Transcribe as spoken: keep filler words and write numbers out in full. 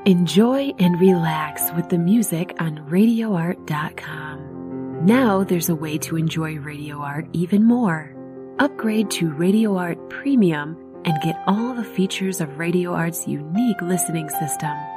Enjoy and relax with the music on radio art dot com. Now there's a way to enjoy Radio Art even more. Upgrade to Radio Art Premium and get all the features of Radio Art's unique listening system.